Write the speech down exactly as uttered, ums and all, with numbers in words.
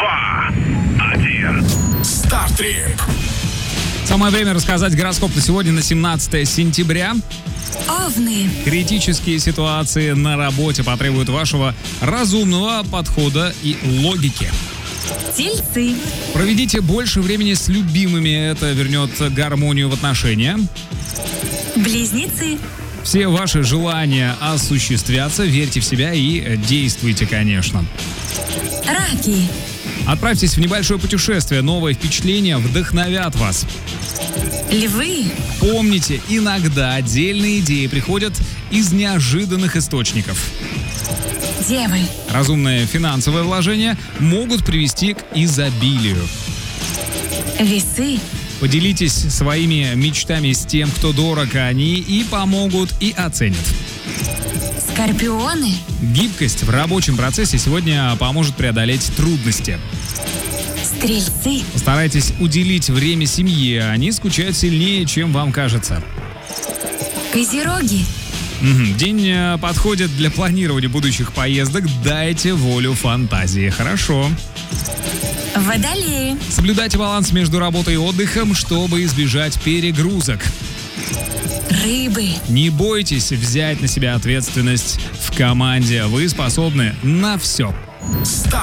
два, один. Стартрип. Самое время рассказать гороскоп на сегодня, на семнадцатое сентября. Овны. Критические ситуации на работе потребуют вашего разумного подхода и логики. Тельцы. Проведите больше времени с любимыми, это вернет гармонию в отношения. Близнецы. Все ваши желания осуществятся, верьте в себя и действуйте, конечно. Раки. Отправьтесь в небольшое путешествие, новые впечатления вдохновят вас. Львы. Помните, иногда отдельные идеи приходят из неожиданных источников. Девы. Разумные финансовые вложения могут привести к изобилию. Весы. Поделитесь своими мечтами с тем, кто дорог, они и помогут, и оценят. Скорпионы. Гибкость в рабочем процессе сегодня поможет преодолеть трудности. Стрельцы. Постарайтесь уделить время семье, они скучают сильнее, чем вам кажется. Козероги. Мгм. День э, подходит для планирования будущих поездок, дайте волю фантазии, хорошо. Водолеи. Соблюдайте баланс между работой и отдыхом, чтобы избежать перегрузок. Рыбы. Не бойтесь взять на себя ответственность в команде, вы способны на все.